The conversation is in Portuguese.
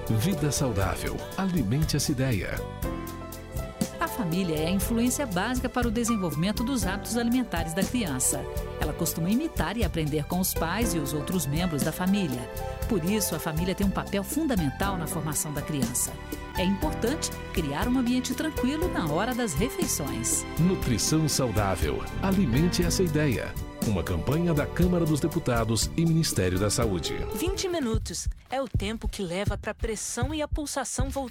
Vida saudável. Alimente essa ideia. A família é a influência básica para o desenvolvimento dos hábitos alimentares da criança. Ela costuma imitar e aprender com os pais e os outros membros da família. Por isso, a família tem um papel fundamental na formação da criança. É importante criar um ambiente tranquilo na hora das refeições. Nutrição saudável. Alimente essa ideia. Uma campanha da Câmara dos Deputados e Ministério da Saúde. 20 minutos é o tempo que leva para a pressão e a pulsação voltar